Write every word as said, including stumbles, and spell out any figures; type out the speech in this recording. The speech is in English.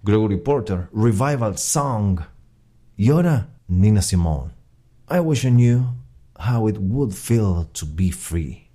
Gregory Porter, Revival Song. Y ahora, Nina Simone, I wish I knew how it would feel to be free.